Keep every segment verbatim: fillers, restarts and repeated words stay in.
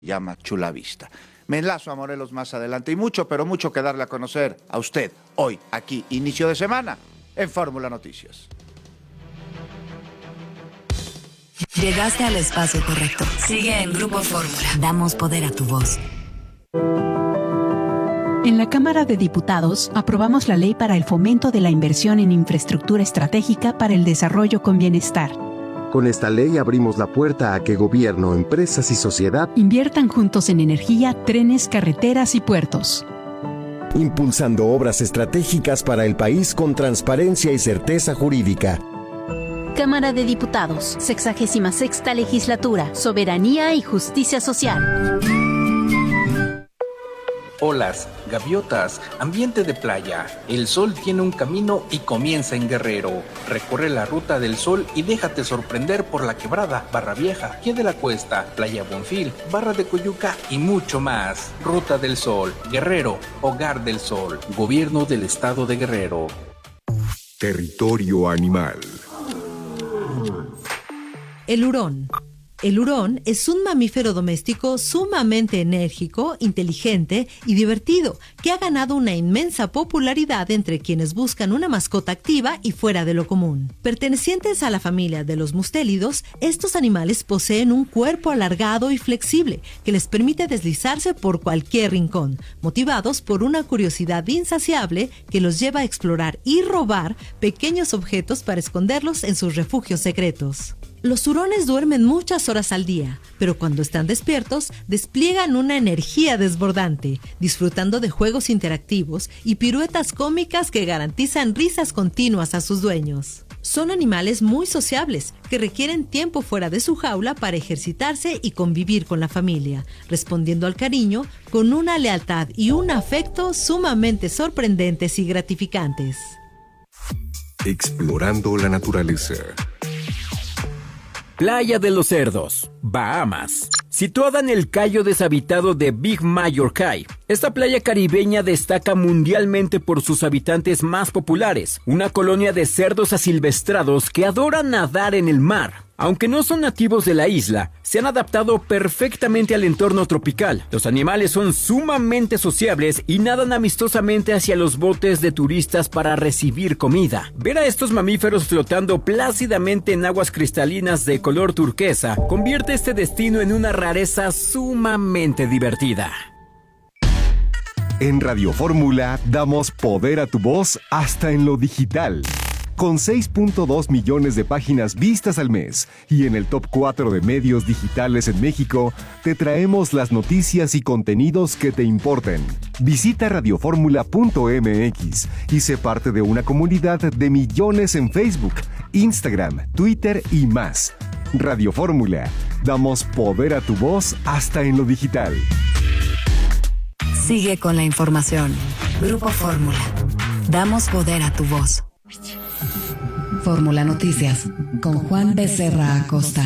llama Chulavista. Me enlazo a Morelos más adelante y mucho, pero mucho que darle a conocer a usted hoy, aquí, inicio de semana, en Fórmula Noticias. Llegaste al espacio correcto. Sigue en Grupo Fórmula. Damos poder a tu voz. En la Cámara de Diputados aprobamos la ley para el fomento de la inversión en infraestructura estratégica para el desarrollo con bienestar. Con esta ley abrimos la puerta a que gobierno, empresas y sociedad inviertan juntos en energía, trenes, carreteras y puertos. Impulsando obras estratégicas para el país con transparencia y certeza jurídica. Cámara de Diputados, sexagésima sexta legislatura, soberanía y justicia social. Olas, gaviotas, ambiente de playa. El sol tiene un camino y comienza en Guerrero. Recorre la ruta del sol y déjate sorprender por La Quebrada, Barra Vieja, Pie de la Cuesta, Playa Bonfil, Barra de Coyuca y mucho más. Ruta del Sol, Guerrero, Hogar del Sol, Gobierno del Estado de Guerrero. Territorio animal. El hurón. El hurón es un mamífero doméstico sumamente enérgico, inteligente y divertido, que ha ganado una inmensa popularidad entre quienes buscan una mascota activa y fuera de lo común. Pertenecientes a la familia de los mustélidos, estos animales poseen un cuerpo alargado y flexible que les permite deslizarse por cualquier rincón, motivados por una curiosidad insaciable que los lleva a explorar y robar pequeños objetos para esconderlos en sus refugios secretos. Los hurones duermen muchas horas al día, pero cuando están despiertos, despliegan una energía desbordante, disfrutando de juegos interactivos y piruetas cómicas que garantizan risas continuas a sus dueños. Son animales muy sociables, que requieren tiempo fuera de su jaula para ejercitarse y convivir con la familia, respondiendo al cariño con una lealtad y un afecto sumamente sorprendentes y gratificantes. Explorando la naturaleza. Playa de los Cerdos, Bahamas. Situada en el cayo deshabitado de Big Major Cay, esta playa caribeña destaca mundialmente por sus habitantes más populares, una colonia de cerdos asilvestrados que adoran nadar en el mar. Aunque no son nativos de la isla, se han adaptado perfectamente al entorno tropical. Los animales son sumamente sociables y nadan amistosamente hacia los botes de turistas para recibir comida. Ver a estos mamíferos flotando plácidamente en aguas cristalinas de color turquesa convierte este destino en una rareza sumamente divertida. En Radio Fórmula damos poder a tu voz hasta en lo digital. Con seis punto dos millones de páginas vistas al mes y en el top cuatro de medios digitales en México, te traemos las noticias y contenidos que te importen. Visita radioformula punto m x y sé parte de una comunidad de millones en Facebook, Instagram, Twitter y más. Radio Fórmula, damos poder a tu voz hasta en lo digital. Sigue con la información. Grupo Fórmula. Damos poder a tu voz. Fórmula Noticias, con Juan Becerra Acosta.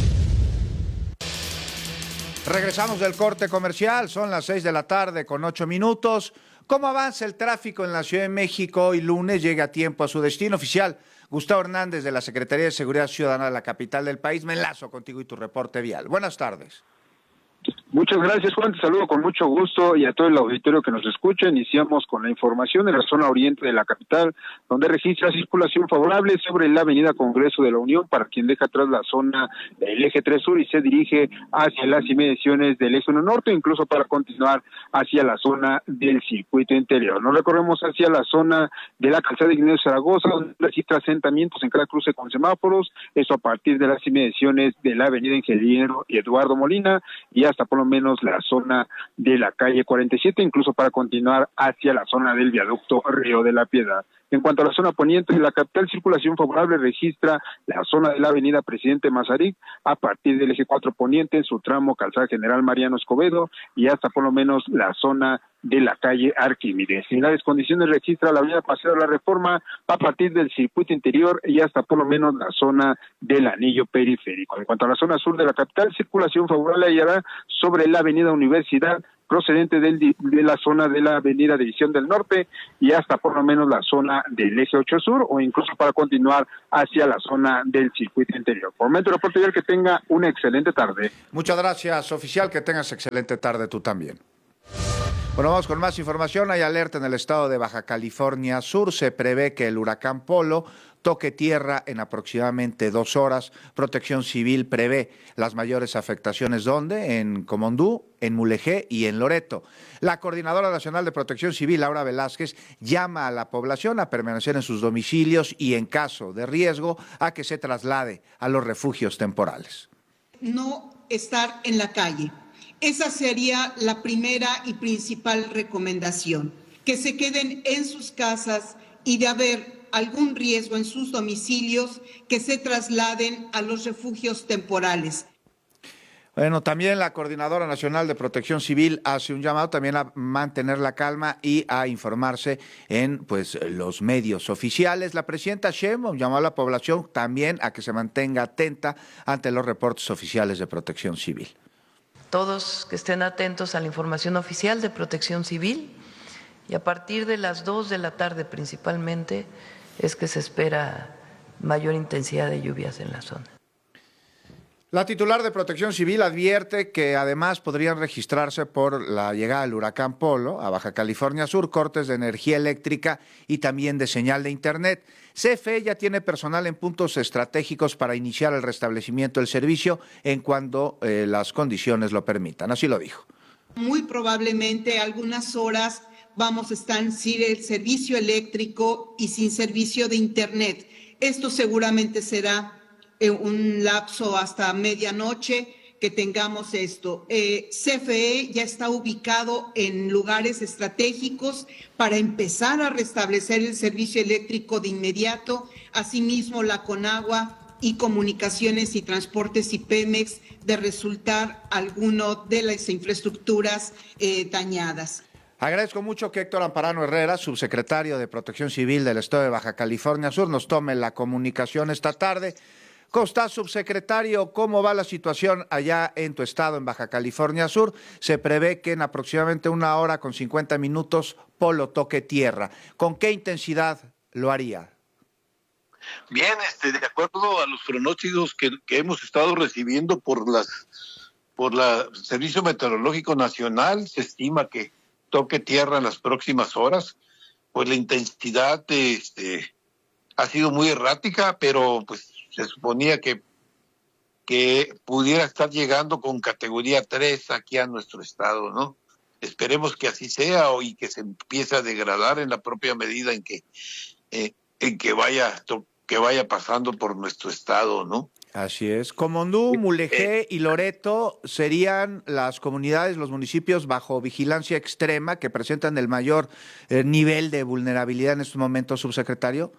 Regresamos del corte comercial, son las seis de la tarde con ocho minutos. ¿Cómo avanza el tráfico en la Ciudad de México? Hoy lunes llega a tiempo a su destino oficial. Gustavo Hernández, de la Secretaría de Seguridad Ciudadana de la capital del país. Me enlazo contigo y tu reporte vial. Buenas tardes. Muchas gracias, Juan. Te saludo con mucho gusto y a todo el auditorio que nos escucha. Iniciamos con la información de la zona oriente de la capital, donde registra circulación favorable sobre la avenida Congreso de la Unión para quien deja atrás la zona del eje tres sur y se dirige hacia las inmediaciones del eje uno norte, incluso para continuar hacia la zona del circuito interior. Nos recorremos hacia la zona de la calzada Ignacio Zaragoza, donde registra asentamientos en cada cruce con semáforos, eso a partir de las inmediaciones de la avenida Ingeniero y Eduardo Molina y hasta por lo menos la zona de la calle cuarenta y siete, incluso para continuar hacia la zona del viaducto Río de la Piedad. En cuanto a la zona poniente de la capital, circulación favorable registra la zona de la avenida Presidente Mazarik a partir del eje cuatro poniente en su tramo calzada General Mariano Escobedo y hasta por lo menos la zona de la calle Arquímedes. Similares condiciones registra la avenida Paseo de la Reforma a partir del circuito interior y hasta por lo menos la zona del anillo periférico. En cuanto a la zona sur de la capital, circulación favorable hallará sobre la avenida Universidad procedente del, de la zona de la avenida División del Norte y hasta por lo menos la zona del eje ocho Sur, o incluso para continuar hacia la zona del circuito interior. Por el momento, reporte Miguel, que tenga una excelente tarde. Muchas gracias, oficial, que tengas excelente tarde tú también. Bueno, vamos con más información. Hay alerta en el estado de Baja California Sur. Se prevé que el huracán Polo toque tierra en aproximadamente dos horas. Protección Civil prevé las mayores afectaciones, ¿dónde? En Comondú, en Mulegé y en Loreto. La Coordinadora Nacional de Protección Civil, Laura Velázquez, llama a la población a permanecer en sus domicilios y, en caso de riesgo, a que se traslade a los refugios temporales. No estar en la calle. Esa sería la primera y principal recomendación, que se queden en sus casas y de haber algún riesgo en sus domicilios, que se trasladen a los refugios temporales. Bueno, también la Coordinadora Nacional de Protección Civil hace un llamado también a mantener la calma y a informarse en pues los medios oficiales. La presidenta Sheinbaum llamó a la población también a que se mantenga atenta ante los reportes oficiales de Protección Civil. Todos que estén atentos a la información oficial de Protección Civil, y a partir de las dos de la tarde principalmente es que se espera mayor intensidad de lluvias en la zona. La titular de Protección Civil advierte que además podrían registrarse por la llegada del huracán Polo a Baja California Sur cortes de energía eléctrica y también de señal de internet. C F E ya tiene personal en puntos estratégicos para iniciar el restablecimiento del servicio en cuanto eh, las condiciones lo permitan. Así lo dijo. Muy probablemente algunas horas vamos a estar sin el servicio eléctrico y sin servicio de internet. Esto seguramente será un lapso hasta medianoche que tengamos esto. Eh, C F E ya está ubicado en lugares estratégicos para empezar a restablecer el servicio eléctrico de inmediato. Asimismo, la Conagua y Comunicaciones y Transportes y Pemex de resultar alguno de las infraestructuras eh, dañadas. Agradezco mucho que Héctor Amparano Herrera, subsecretario de Protección Civil del Estado de Baja California Sur, nos tome la comunicación esta tarde. ¿Cómo está, subsecretario? ¿Cómo va la situación allá en tu estado, en Baja California Sur? Se prevé que en aproximadamente una hora con cincuenta minutos Polo toque tierra. ¿Con qué intensidad lo haría? Bien, este, de acuerdo a los pronósticos que, que hemos estado recibiendo por las por la Servicio Meteorológico Nacional, se estima que toque tierra en las próximas horas. Pues la intensidad este, ha sido muy errática, pero pues se suponía que, que pudiera estar llegando con categoría tres aquí a nuestro estado, ¿no? Esperemos que así sea y que se empiece a degradar en la propia medida en que eh, en que vaya que vaya pasando por nuestro estado, ¿no? Así es. Comondú, Mulegé y Loreto serían las comunidades, los municipios bajo vigilancia extrema que presentan el mayor eh, nivel de vulnerabilidad en estos momentos, subsecretario.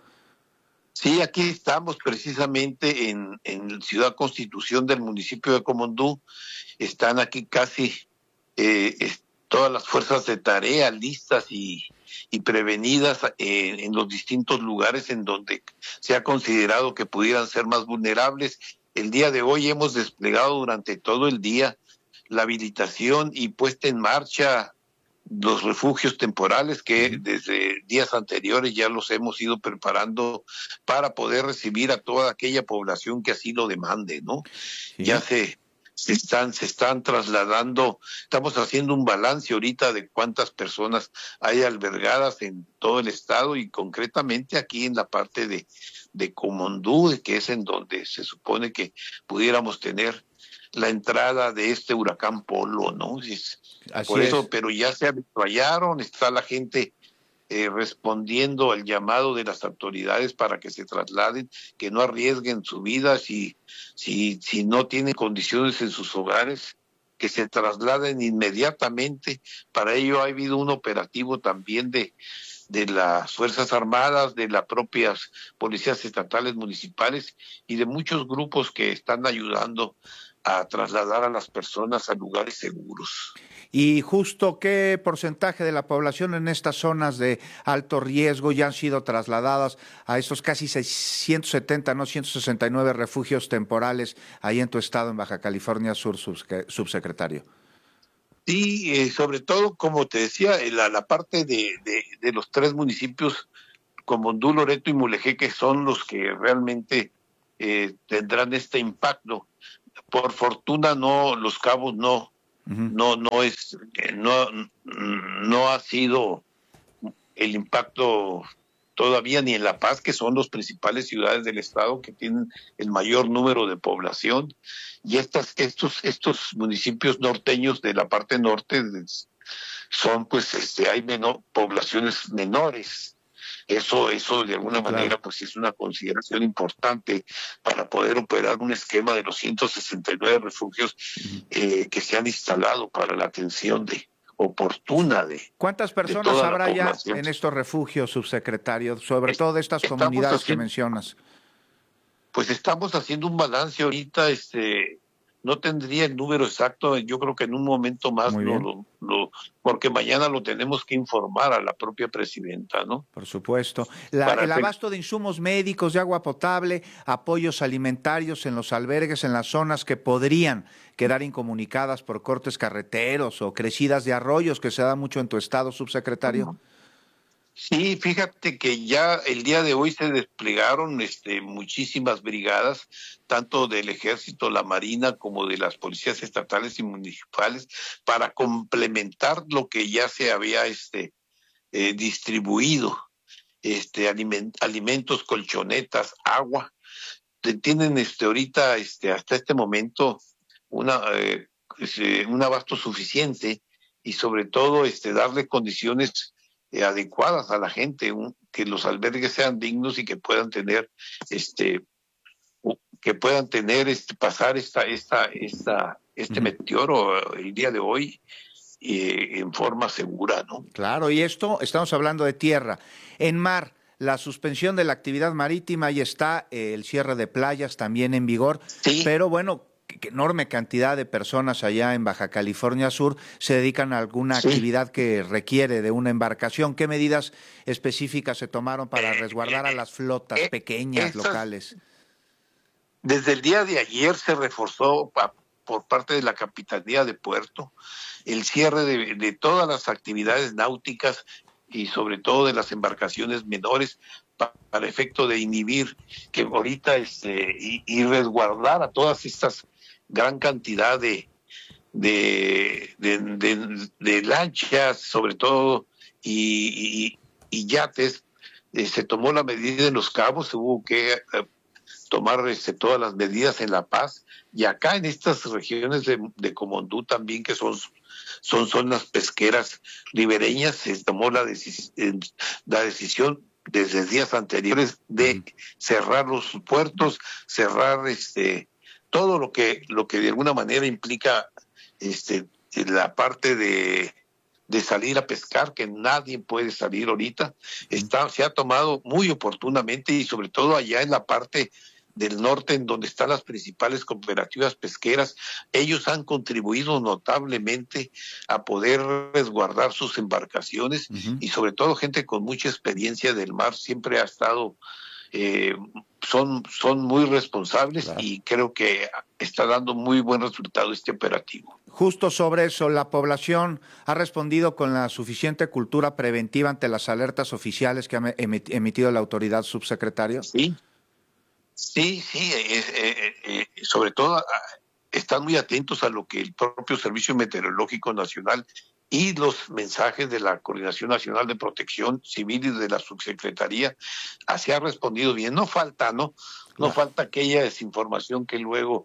Sí, aquí estamos precisamente en, en Ciudad Constitución del municipio de Comondú. Están aquí casi eh, es, todas las fuerzas de tarea listas y, y prevenidas en, en los distintos lugares en donde se ha considerado que pudieran ser más vulnerables. El día de hoy hemos desplegado durante todo el día la habilitación y puesta en marcha los refugios temporales que desde días anteriores ya los hemos ido preparando para poder recibir a toda aquella población que así lo demande, ¿no? Sí. Ya se, se están se están trasladando, estamos haciendo un balance ahorita de cuántas personas hay albergadas en todo el estado y concretamente aquí en la parte de, de Comondú, que es en donde se supone que pudiéramos tener la entrada de este huracán Polo, ¿no? Es, por eso, es. Pero ya se habituaron, está la gente eh, respondiendo al llamado de las autoridades para que se trasladen, que no arriesguen su vida si, si, si no tienen condiciones en sus hogares, que se trasladen inmediatamente. Para ello ha habido un operativo también de de las Fuerzas Armadas, de las propias policías estatales municipales y de muchos grupos que están ayudando a trasladar a las personas a lugares seguros. ¿Y justo qué porcentaje de la población en estas zonas de alto riesgo ya han sido trasladadas a esos casi seiscientos setenta, no ciento sesenta y nueve refugios temporales ahí en tu estado, en Baja California Sur, subsecretario? Sí, eh, sobre todo, como te decía, la, la parte de, de, de los tres municipios, Comondú, Loreto y Mulegé, que son los que realmente eh, tendrán este impacto. Por fortuna, no, Los Cabos no, uh-huh. no, no es, no, no ha sido el impacto todavía ni en La Paz, que son las principales ciudades del estado que tienen el mayor número de población, y estas, estos, estos municipios norteños de la parte norte son, pues, este, hay menor, poblaciones menores. Eso, eso de alguna claro. manera, pues es una consideración importante para poder operar un esquema de los ciento sesenta y nueve refugios uh-huh. eh, que se han instalado para la atención de oportuna de ¿Cuántas personas habrá ya en estos refugios, subsecretario, sobre es, todo de estas comunidades haciendo, que mencionas? Pues estamos haciendo un balance ahorita, este, no tendría el número exacto, yo creo que en un momento más, lo, lo, lo, porque mañana lo tenemos que informar a la propia presidenta, ¿no? Por supuesto. La, el abasto de insumos médicos, de agua potable, apoyos alimentarios en los albergues, en las zonas que podrían quedar incomunicadas por cortes carreteros o crecidas de arroyos, que se da mucho en tu estado, subsecretario. Sí, fíjate que ya el día de hoy se desplegaron este, muchísimas brigadas, tanto del Ejército, la Marina, como de las policías estatales y municipales, para complementar lo que ya se había este, eh, distribuido, este, aliment, alimentos, colchonetas, agua. Tienen este, ahorita, este, hasta este momento, una, eh, un abasto suficiente y sobre todo este, darle condiciones eh, adecuadas a la gente, un, que los albergues sean dignos y que puedan tener este que puedan tener este pasar esta esta esta este uh-huh. meteoro el día de hoy eh, en forma segura, ¿no? Claro, y esto estamos hablando de tierra. En mar, la suspensión de la actividad marítima, ahí está, eh, el cierre de playas también en vigor, sí. Pero bueno, que enorme cantidad de personas allá en Baja California Sur se dedican a alguna sí. actividad que requiere de una embarcación. ¿Qué medidas específicas se tomaron para resguardar a las flotas eh, pequeñas esas, locales? Desde el día de ayer se reforzó pa, por parte de la Capitanía de Puerto el cierre de, de todas las actividades náuticas y sobre todo de las embarcaciones menores pa, para efecto de inhibir que ahorita este, y, y resguardar a todas estas gran cantidad de de, de, de, de lanchas, sobre todo, y, y, y yates. Eh, se tomó la medida en Los Cabos, se hubo que eh, tomar este, todas las medidas en La Paz, y acá en estas regiones de, de Comondú también, que son, son zonas pesqueras ribereñas, se tomó la, decis, eh, la decisión desde días anteriores de cerrar los puertos, cerrar este todo lo que lo que de alguna manera implica este la parte de, de salir a pescar, que nadie puede salir ahorita. Está, se ha tomado muy oportunamente y sobre todo allá en la parte del norte, en donde están las principales cooperativas pesqueras. Ellos han contribuido notablemente a poder resguardar sus embarcaciones uh-huh. y sobre todo gente con mucha experiencia del mar siempre ha estado Eh, son, son muy responsables claro. y creo que está dando muy buen resultado este operativo. Justo sobre eso, ¿la población ha respondido con la suficiente cultura preventiva ante las alertas oficiales que ha emitido la autoridad, subsecretario? Sí, sí, sí, eh, eh, eh, sobre todo están muy atentos a lo que el propio Servicio Meteorológico Nacional y los mensajes de la Coordinación Nacional de Protección Civil y de la Subsecretaría, así ha respondido bien. No falta, ¿no? No claro. falta aquella desinformación que luego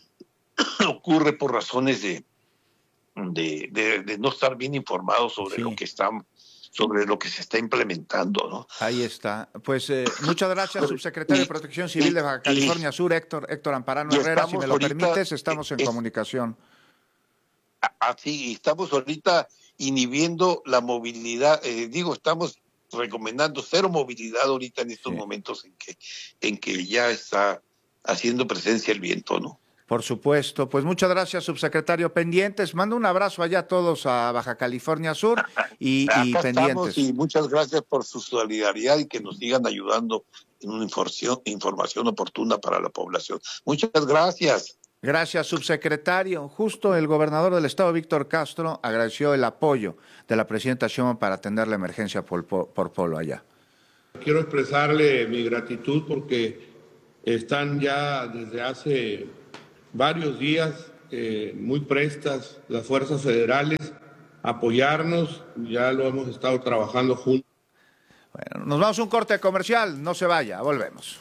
ocurre por razones de, de, de, de no estar bien informados sobre sí. lo que está, sobre lo que se está implementando, ¿no? Ahí está. Pues eh, muchas gracias, subsecretario y, de Protección Civil y, de Baja California y, Sur, Héctor, Héctor Amparano Herrera, si me lo ahorita, permites, estamos en es, comunicación. Así, estamos ahorita inhibiendo la movilidad, eh, digo, estamos recomendando cero movilidad ahorita en estos sí. momentos en que, en que ya está haciendo presencia el viento, ¿no? Por supuesto, pues muchas gracias, subsecretario. Pendientes, mando un abrazo allá a todos a Baja California Sur y, y pendientes. Y muchas gracias por su solidaridad y que nos sigan ayudando en una información, información oportuna para la población. Muchas gracias. Gracias, subsecretario. Justo el gobernador del estado, Víctor Castro, agradeció el apoyo de la presidenta Sheinbaum para atender la emergencia por, por, por polo allá. Quiero expresarle mi gratitud porque están ya desde hace varios días eh, muy prestas las fuerzas federales a apoyarnos. Ya lo hemos estado trabajando juntos. Bueno, nos vamos a un corte comercial. No se vaya, volvemos.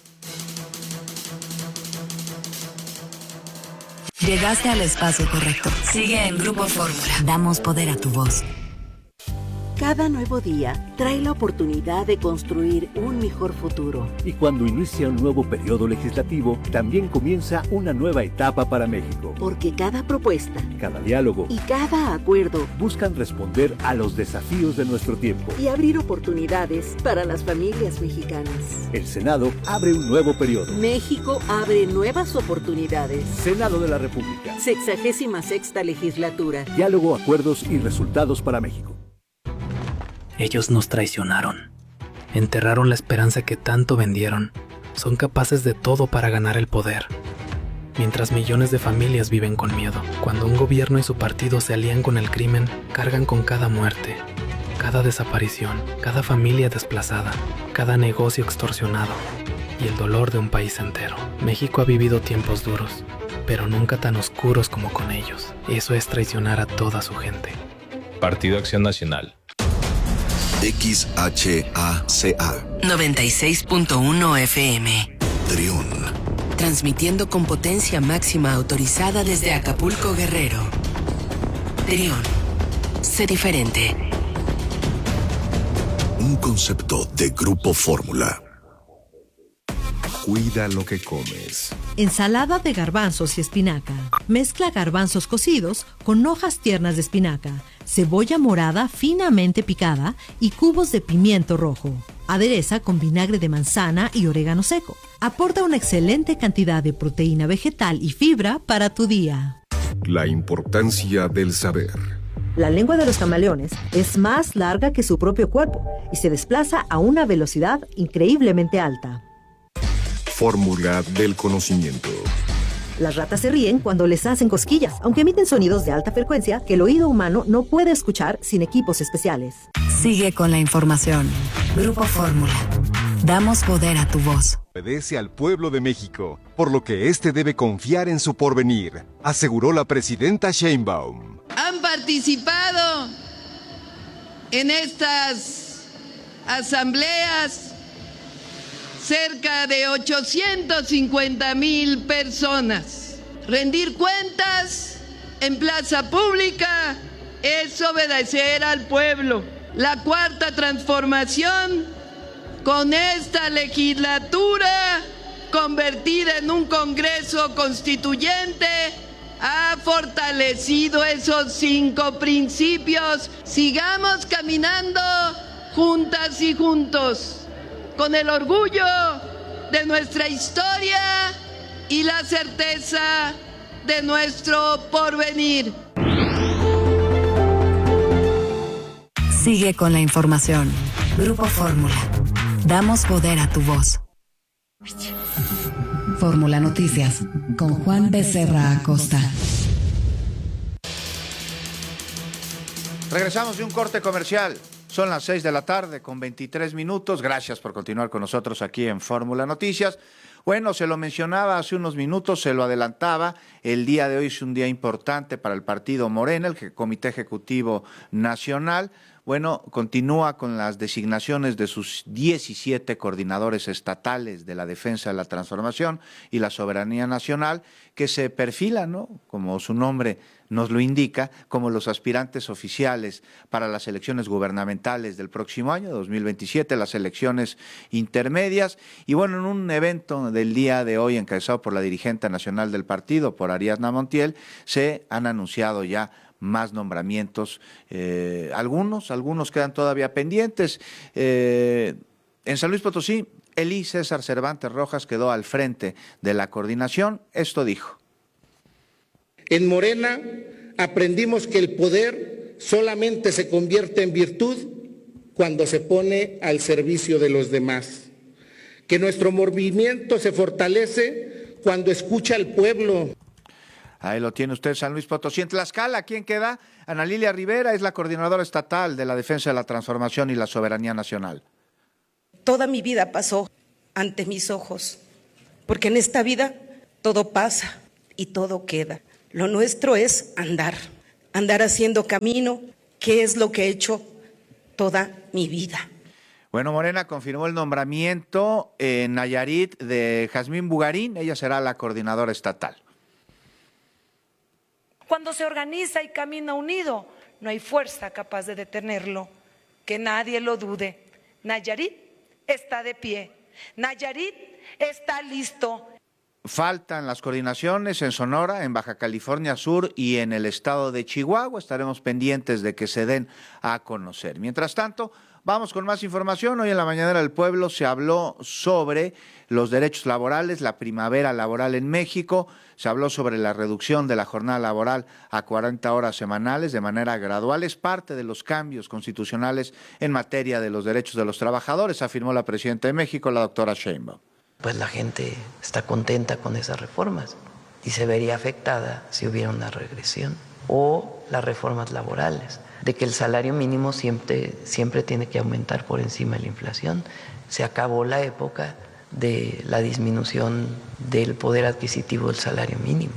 Llegaste al espacio correcto. Sigue en Grupo Fórmula. Damos poder a tu voz. Cada nuevo día trae la oportunidad de construir un mejor futuro. Y cuando inicia un nuevo periodo legislativo, también comienza una nueva etapa para México. Porque cada propuesta, cada diálogo y cada acuerdo buscan responder a los desafíos de nuestro tiempo y abrir oportunidades para las familias mexicanas. El Senado abre un nuevo periodo. México abre nuevas oportunidades. Senado de la República. Sexagésima sexta legislatura. Diálogo, acuerdos y resultados para México. Ellos nos traicionaron, enterraron la esperanza que tanto vendieron, son capaces de todo para ganar el poder. Mientras millones de familias viven con miedo, cuando un gobierno y su partido se alían con el crimen, cargan con cada muerte, cada desaparición, cada familia desplazada, cada negocio extorsionado y el dolor de un país entero. México ha vivido tiempos duros, pero nunca tan oscuros como con ellos. Eso es traicionar a toda su gente. Partido Acción Nacional. X H A C A noventa y seis punto uno F M. Triún. Transmitiendo con potencia máxima autorizada desde Acapulco, Guerrero. Triún. Sé diferente. Un concepto de Grupo Fórmula. Cuida lo que comes. Ensalada de garbanzos y espinaca. Mezcla garbanzos cocidos con hojas tiernas de espinaca, cebolla morada finamente picada y cubos de pimiento rojo. Adereza con vinagre de manzana y orégano seco. Aporta una excelente cantidad de proteína vegetal y fibra para tu día. La importancia del saber. La lengua de los camaleones es más larga que su propio cuerpo y se desplaza a una velocidad increíblemente alta. Fórmula del conocimiento. Las ratas se ríen cuando les hacen cosquillas, aunque emiten sonidos de alta frecuencia que el oído humano no puede escuchar sin equipos especiales. Sigue con la información. Grupo Fórmula. Damos poder a tu voz. Obedece al pueblo de México, por lo que éste debe confiar en su porvenir, aseguró la presidenta Sheinbaum. Han participado en estas asambleas cerca de ochocientos cincuenta mil personas. Rendir cuentas en plaza pública es obedecer al pueblo. La cuarta transformación, con esta legislatura convertida en un Congreso Constituyente, ha fortalecido esos cinco principios. Sigamos caminando juntas y juntos, con el orgullo de nuestra historia y la certeza de nuestro porvenir. Sigue con la información. Grupo Fórmula. Damos poder a tu voz. Fórmula Noticias con Juan Becerra Acosta. Regresamos de un corte comercial. Son las seis de la tarde con veintitrés minutos. Gracias por continuar con nosotros aquí en Fórmula Noticias. Bueno, se lo mencionaba hace unos minutos, se lo adelantaba. El día de hoy es un día importante para el partido Morena, el Comité Ejecutivo Nacional. Bueno, continúa con las designaciones de sus diecisiete coordinadores estatales de la defensa de la transformación y la soberanía nacional, que se perfilan, ¿no?, como su nombre nos lo indica, como los aspirantes oficiales para las elecciones gubernamentales del próximo año, dos mil veintisiete, las elecciones intermedias. Y bueno, en un evento del día de hoy, encabezado por la dirigente nacional del partido, por Ariadna Montiel, se han anunciado ya más nombramientos, eh, algunos, algunos quedan todavía pendientes. Eh, en San Luis Potosí, Elí César Cervantes Rojas quedó al frente de la coordinación. Esto dijo. En Morena aprendimos que el poder solamente se convierte en virtud cuando se pone al servicio de los demás, que nuestro movimiento se fortalece cuando escucha al pueblo. Ahí lo tiene usted, San Luis Potosí. En Tlaxcala, ¿quién queda? Ana Lilia Rivera es la coordinadora estatal de la Defensa de la Transformación y la Soberanía Nacional. Toda mi vida pasó ante mis ojos, porque en esta vida todo pasa y todo queda. Lo nuestro es andar, andar haciendo camino, que es lo que he hecho toda mi vida. Bueno, Morena confirmó el nombramiento en Nayarit de Jazmín Bugarín. Ella será la coordinadora estatal. Cuando se organiza y camina unido, no hay fuerza capaz de detenerlo. Que nadie lo dude. Nayarit está de pie. Nayarit está listo. Faltan las coordinaciones en Sonora, en Baja California Sur y en el estado de Chihuahua. Estaremos pendientes de que se den a conocer. Mientras tanto, vamos con más información. Hoy en la Mañanera del Pueblo se habló sobre los derechos laborales, la primavera laboral en México. Se habló sobre la reducción de la jornada laboral a cuarenta horas semanales de manera gradual. Es parte de los cambios constitucionales en materia de los derechos de los trabajadores, afirmó la presidenta de México, la doctora Sheinbaum. Pues la gente está contenta con esas reformas y se vería afectada si hubiera una regresión o las reformas laborales, de que el salario mínimo siempre, siempre tiene que aumentar por encima de la inflación. Se acabó la época de la disminución del poder adquisitivo del salario mínimo.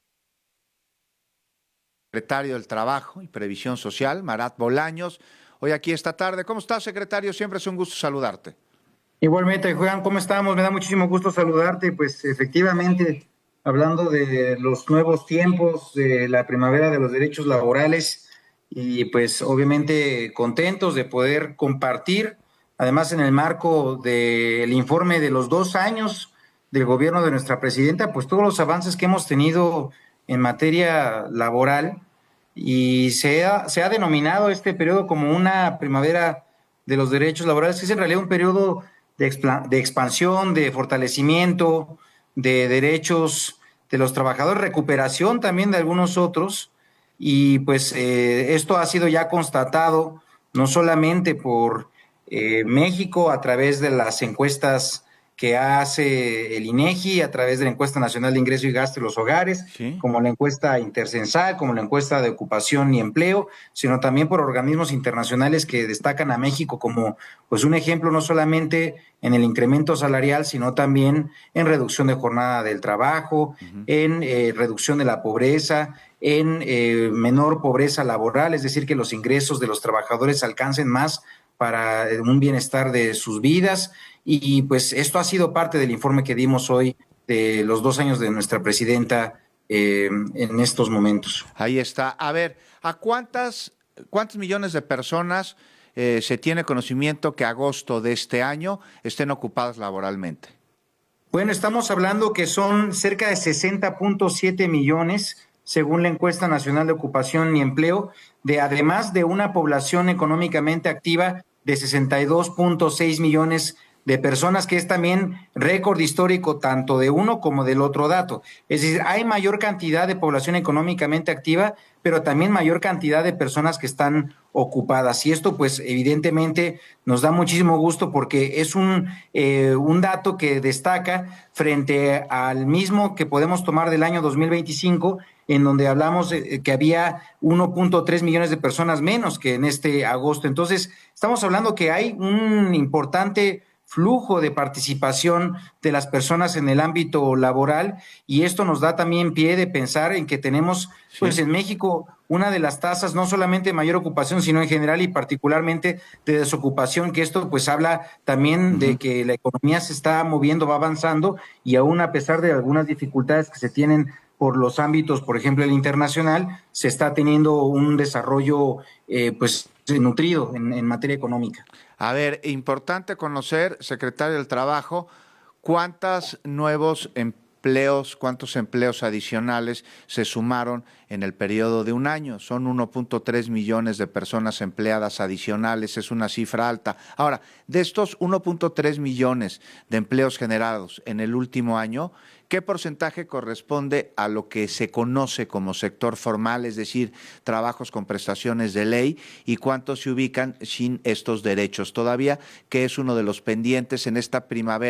Secretario del Trabajo y Previsión Social, Marat Bolaños, hoy aquí esta tarde. ¿Cómo estás, secretario? Siempre es un gusto saludarte. Igualmente, Juan, ¿cómo estamos? Me da muchísimo gusto saludarte. Pues efectivamente, hablando de los nuevos tiempos, de la primavera de los derechos laborales y pues obviamente contentos de poder compartir, además en el marco del informe de los dos años del gobierno de nuestra presidenta, pues todos los avances que hemos tenido en materia laboral y se ha, se ha denominado este periodo como una primavera de los derechos laborales, que es en realidad un periodo de, de expansión, de fortalecimiento, de derechos de los trabajadores, recuperación también de algunos otros, y pues eh, esto ha sido ya constatado no solamente por eh, México a través de las encuestas que hace el INEGI, a través de la encuesta nacional de ingreso y gasto de los hogares, sí, como la encuesta intercensal, como la encuesta de ocupación y empleo, sino también por organismos internacionales que destacan a México como pues un ejemplo no solamente en el incremento salarial, sino también en reducción de jornada del trabajo, uh-huh. en eh, reducción de la pobreza, en eh, menor pobreza laboral, es decir, que los ingresos de los trabajadores alcancen más para un bienestar de sus vidas. Y pues esto ha sido parte del informe que dimos hoy de los dos años de nuestra presidenta eh, en estos momentos. Ahí está. A ver, ¿a cuántas, cuántos millones de personas eh, se tiene conocimiento que agosto de este año estén ocupadas laboralmente? Bueno, estamos hablando que son cerca de sesenta punto siete millones, según la encuesta nacional de ocupación y empleo, de además de una población económicamente activa de sesenta y dos punto seis millones de personas, que es también récord histórico tanto de uno como del otro dato. Es decir, hay mayor cantidad de población económicamente activa, pero también mayor cantidad de personas que están ocupadas. Y esto, pues, evidentemente nos da muchísimo gusto porque es un, eh, un dato que destaca frente al mismo que podemos tomar del año dos mil veinticinco, en donde hablamos de que había uno punto tres millones de personas menos que en este agosto. Entonces, estamos hablando que hay un importante flujo de participación de las personas en el ámbito laboral, y esto nos da también pie de pensar en que tenemos, sí, pues en México, una de las tasas no solamente de mayor ocupación, sino en general y particularmente de desocupación, que esto pues habla también uh-huh. de que la economía se está moviendo, va avanzando, y aún a pesar de algunas dificultades que se tienen por los ámbitos, por ejemplo, el internacional, se está teniendo un desarrollo eh, pues nutrido en, en materia económica. A ver, importante conocer, secretario del Trabajo, cuántos nuevos empleos, cuántos empleos adicionales se sumaron en el periodo de un año. Son uno punto tres millones de personas empleadas adicionales, es una cifra alta. Ahora, de estos uno punto tres millones de empleos generados en el último año, ¿qué porcentaje corresponde a lo que se conoce como sector formal, es decir, trabajos con prestaciones de ley, y cuántos se ubican sin estos derechos todavía, que es uno de los pendientes en esta primavera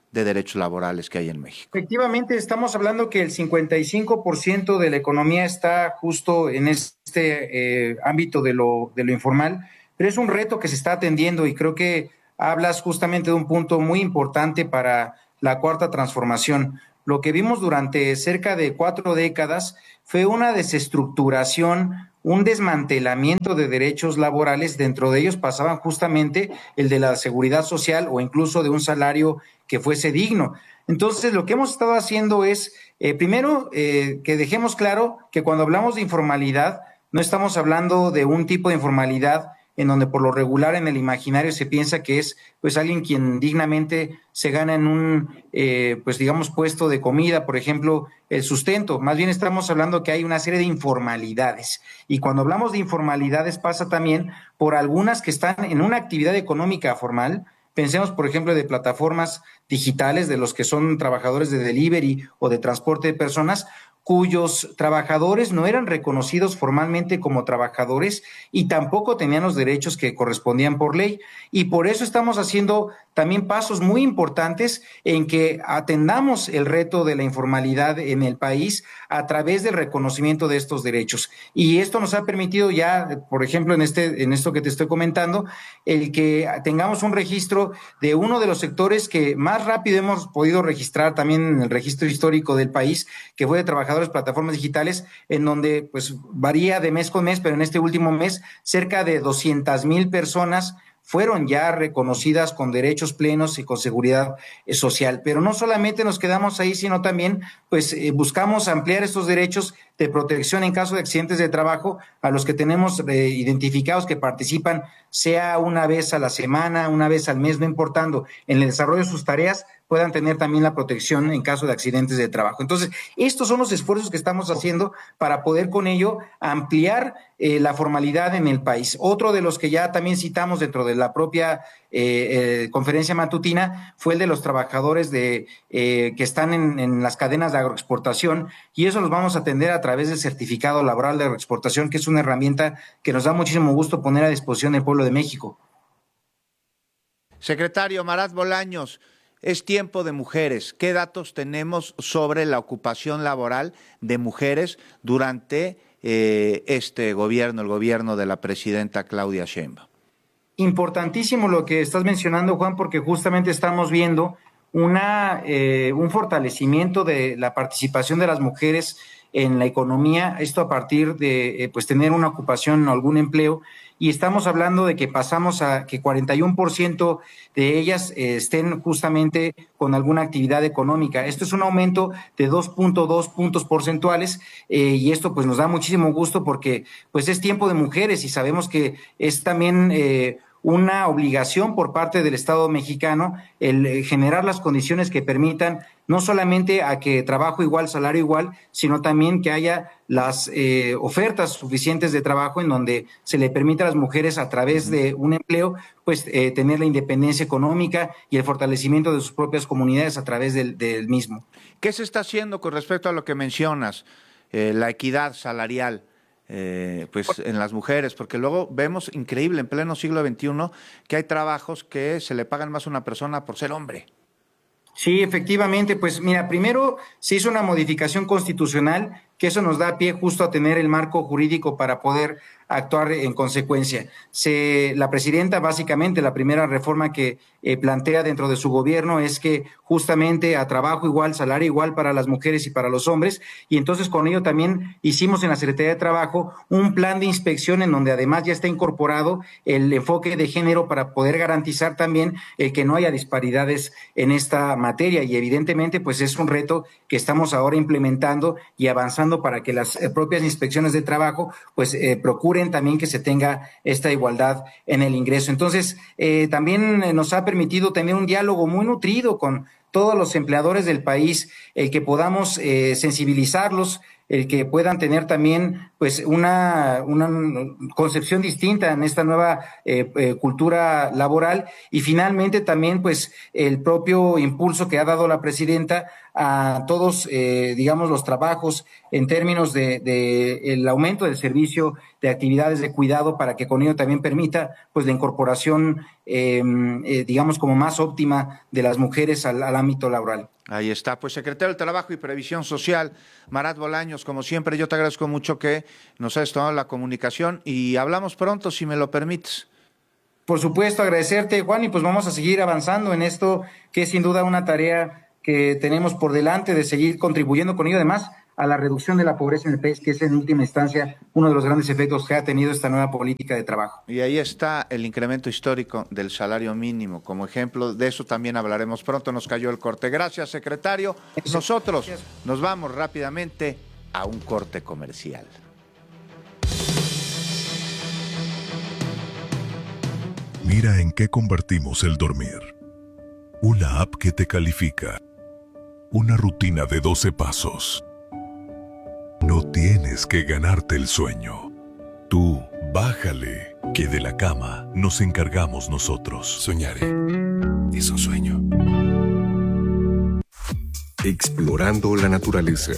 de derechos laborales que hay en México. Efectivamente, estamos hablando que el cincuenta y cinco por ciento de la economía está justo en este eh, ámbito de lo, de lo informal, pero es un reto que se está atendiendo y creo que hablas justamente de un punto muy importante para la cuarta transformación. Lo que vimos durante cerca de cuatro décadas fue una desestructuración, un desmantelamiento de derechos laborales. Dentro de ellos pasaban justamente el de la seguridad social o incluso de un salario que fuese digno. Entonces, lo que hemos estado haciendo es, eh, primero, eh, que dejemos claro que cuando hablamos de informalidad, no estamos hablando de un tipo de informalidad en donde por lo regular en el imaginario se piensa que es pues alguien quien dignamente se gana en un, eh, pues digamos, puesto de comida, por ejemplo, el sustento. Más bien estamos hablando que hay una serie de informalidades. Y cuando hablamos de informalidades pasa también por algunas que están en una actividad económica formal. Pensemos, por ejemplo, de plataformas digitales, de los que son trabajadores de delivery o de transporte de personas, cuyos trabajadores no eran reconocidos formalmente como trabajadores y tampoco tenían los derechos que correspondían por ley. Y por eso estamos haciendo también pasos muy importantes en que atendamos el reto de la informalidad en el país a través del reconocimiento de estos derechos. Y esto nos ha permitido ya, por ejemplo, en este, en esto que te estoy comentando, el que tengamos un registro de uno de los sectores que más rápido hemos podido registrar también en el registro histórico del país, que fue de trabajadores plataformas digitales, en donde pues varía de mes con mes, pero en este último mes cerca de doscientas mil personas fueron ya reconocidas con derechos plenos y con seguridad eh, social. Pero no solamente nos quedamos ahí, sino también pues eh, buscamos ampliar estos derechos de protección en caso de accidentes de trabajo a los que tenemos eh, identificados que participan, sea una vez a la semana, una vez al mes, no importando, en el desarrollo de sus tareas, puedan tener también la protección en caso de accidentes de trabajo. Entonces, estos son los esfuerzos que estamos haciendo para poder con ello ampliar eh, la formalidad en el país. Otro de los que ya también citamos dentro de la propia eh, eh, conferencia matutina fue el de los trabajadores de eh, que están en, en las cadenas de agroexportación, y eso los vamos a atender a través del certificado laboral de agroexportación, que es una herramienta que nos da muchísimo gusto poner a disposición del pueblo de México. Secretario Marat Bolaños, es tiempo de mujeres. ¿Qué datos tenemos sobre la ocupación laboral de mujeres durante eh, este gobierno, el gobierno de la presidenta Claudia Sheinbaum? Importantísimo lo que estás mencionando, Juan, porque justamente estamos viendo una, eh, un fortalecimiento de la participación de las mujeres en la economía, esto a partir de eh, pues tener una ocupación o algún empleo, y estamos hablando de que pasamos a que cuarenta y uno por ciento de ellas eh, estén justamente con alguna actividad económica. Esto es un aumento de dos punto dos puntos porcentuales eh, y esto pues nos da muchísimo gusto porque pues es tiempo de mujeres y sabemos que es también eh, una obligación por parte del Estado mexicano el generar las condiciones que permitan no solamente a que trabajo igual, salario igual, sino también que haya las eh, ofertas suficientes de trabajo en donde se le permita a las mujeres a través de un empleo pues eh, tener la independencia económica y el fortalecimiento de sus propias comunidades a través del, del mismo. ¿Qué se está haciendo con respecto a lo que mencionas, eh, la equidad salarial? Eh, pues en las mujeres, porque luego vemos increíble en pleno siglo veintiuno que hay trabajos que se le pagan más a una persona por ser hombre. Sí, efectivamente, pues mira, primero se hizo una modificación constitucional que eso nos da pie justo a tener el marco jurídico para poder actuar en consecuencia. Se, la presidenta, básicamente, la primera reforma que eh, plantea dentro de su gobierno es que justamente a trabajo igual, salario igual para las mujeres y para los hombres, y entonces con ello también hicimos en la Secretaría de Trabajo un plan de inspección en donde además ya está incorporado el enfoque de género para poder garantizar también el que no haya disparidades en esta materia, y evidentemente pues es un reto que estamos ahora implementando y avanzando para que las eh, propias inspecciones de trabajo pues eh, procuren también que se tenga esta igualdad en el ingreso. Entonces, eh, también eh, nos ha permitido tener un diálogo muy nutrido con todos los empleadores del país, el que podamos eh, sensibilizarlos el que puedan tener también pues una, una concepción distinta en esta nueva eh, eh, cultura laboral, y finalmente también pues el propio impulso que ha dado la presidenta a todos, eh, digamos, los trabajos en términos de, de el aumento del servicio de actividades de cuidado, para que con ello también permita pues la incorporación, eh, eh, digamos, como más óptima de las mujeres al, al ámbito laboral. Ahí está, pues secretario del Trabajo y Previsión Social, Marat Bolaños, como siempre, yo te agradezco mucho que nos hayas tomado la comunicación y hablamos pronto, si me lo permites. Por supuesto, agradecerte, Juan, y pues vamos a seguir avanzando en esto, que es sin duda una tarea que tenemos por delante, de seguir contribuyendo con ello, además, a la reducción de la pobreza en el país, que es en última instancia uno de los grandes efectos que ha tenido esta nueva política de trabajo. Y ahí está el incremento histórico del salario mínimo. Como ejemplo de eso también hablaremos pronto. Nos cayó el corte. Gracias, secretario. Nosotros Gracias. Nos vamos rápidamente a un corte comercial. Mira en qué convertimos el dormir. Una app que te califica. Una rutina de doce pasos. No tienes que ganarte el sueño. Tú, bájale, que de la cama nos encargamos nosotros. Soñaré. Es un sueño. Explorando la naturaleza.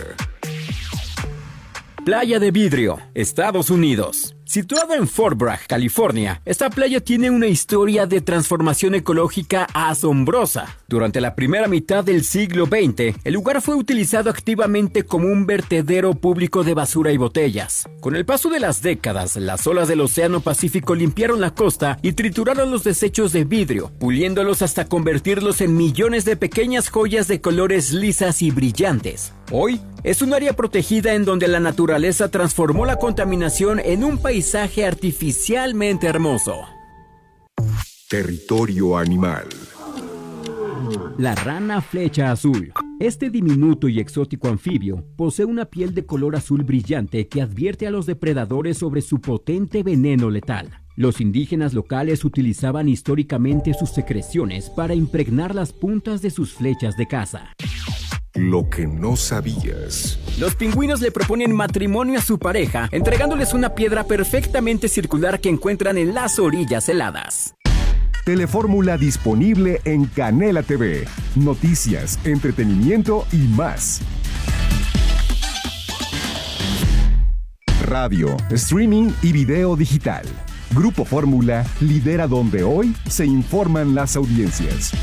Playa de Vidrio, Estados Unidos. Situada en Fort Bragg, California, esta playa tiene una historia de transformación ecológica asombrosa. Durante la primera mitad del siglo veinte, el lugar fue utilizado activamente como un vertedero público de basura y botellas. Con el paso de las décadas, las olas del Océano Pacífico limpiaron la costa y trituraron los desechos de vidrio, puliéndolos hasta convertirlos en millones de pequeñas joyas de colores lisas y brillantes. Hoy, es un área protegida en donde la naturaleza transformó la contaminación en un paisaje artificialmente hermoso. Territorio animal. La rana flecha azul. Este diminuto y exótico anfibio posee una piel de color azul brillante que advierte a los depredadores sobre su potente veneno letal. Los indígenas locales utilizaban históricamente sus secreciones para impregnar las puntas de sus flechas de caza. Lo que no sabías. Los pingüinos le proponen matrimonio a su pareja, entregándoles una piedra perfectamente circular que encuentran en las orillas heladas. Telefórmula disponible en Canela T V. Noticias, entretenimiento y más. Radio, streaming y video digital. Grupo Fórmula lidera donde hoy se informan las audiencias.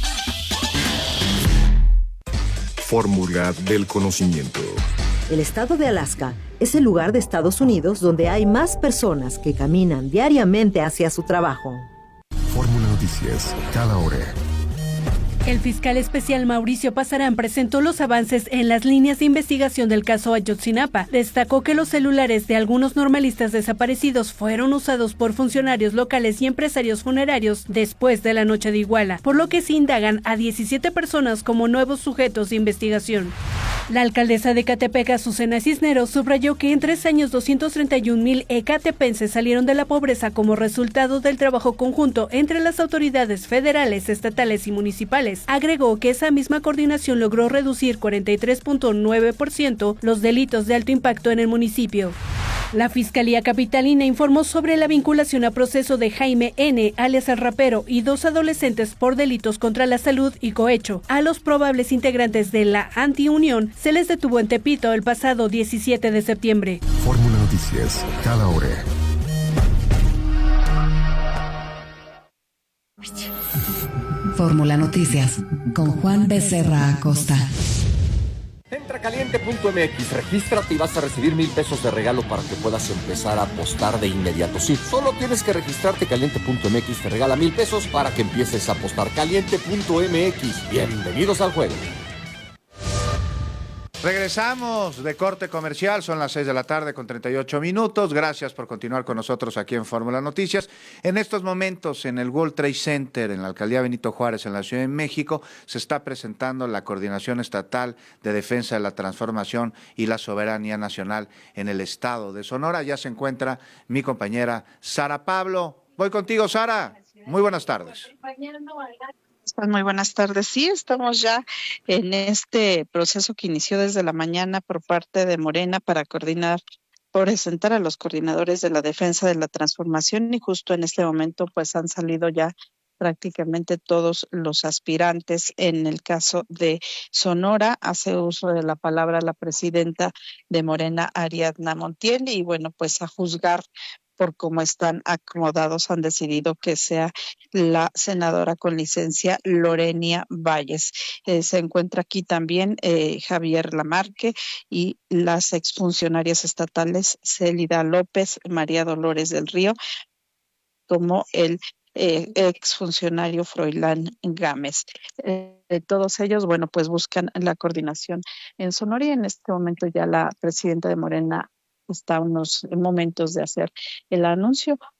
Fórmula del conocimiento. El estado de Alaska es el lugar de Estados Unidos donde hay más personas que caminan diariamente hacia su trabajo. Fórmula Noticias, cada hora. El fiscal especial Mauricio Pasarán presentó los avances en las líneas de investigación del caso Ayotzinapa. Destacó que los celulares de algunos normalistas desaparecidos fueron usados por funcionarios locales y empresarios funerarios después de la noche de Iguala, por lo que se indagan a diecisiete personas como nuevos sujetos de investigación. La alcaldesa de Ecatepec, Azucena Cisneros, subrayó que en tres años doscientos treinta y un mil ecatepenses salieron de la pobreza como resultado del trabajo conjunto entre las autoridades federales, estatales y municipales. Agregó que esa misma coordinación logró reducir cuarenta y tres punto nueve por ciento los delitos de alto impacto en el municipio. La Fiscalía Capitalina informó sobre la vinculación a proceso de Jaime N., alias El Rapero, y dos adolescentes por delitos contra la salud y cohecho. A los probables integrantes de la Antiunión se les detuvo en Tepito el pasado diecisiete de septiembre. Fórmula Noticias, cada hora. Fórmula Noticias, con Juan Becerra Acosta. Entra a caliente punto m x, regístrate y vas a recibir mil pesos de regalo para que puedas empezar a apostar de inmediato. Sí, solo tienes que registrarte. Caliente punto m x te regala mil pesos para que empieces a apostar. Caliente punto m x, bienvenidos al juego. Regresamos de corte comercial, son las seis de la tarde con treinta y ocho minutos. Gracias por continuar con nosotros aquí en Fórmula Noticias. En estos momentos, en el World Trade Center, en la Alcaldía Benito Juárez, en la Ciudad de México, se está presentando la Coordinación Estatal de Defensa de la Transformación y la Soberanía Nacional en el Estado de Sonora. Ya se encuentra mi compañera Sara Pablo. Voy contigo, Sara. Muy buenas tardes. están? Muy buenas tardes. Sí, estamos ya en este proceso que inició desde la mañana por parte de Morena para coordinar, presentar a los coordinadores de la defensa de la transformación y justo en este momento pues han salido ya prácticamente todos los aspirantes. En el caso de Sonora, hace uso de la palabra la presidenta de Morena, Ariadna Montiel, y bueno, pues a juzgar por cómo están acomodados, han decidido que sea la senadora con licencia Lorenia Valles. Eh, se encuentra aquí también eh, Javier Lamarque y las exfuncionarias estatales Célida López, María Dolores del Río, como el eh, exfuncionario Froilán Gámez. Eh, todos ellos, bueno, pues buscan la coordinación en Sonora y en este momento ya la presidenta de Morena está a unos momentos de hacer el anuncio.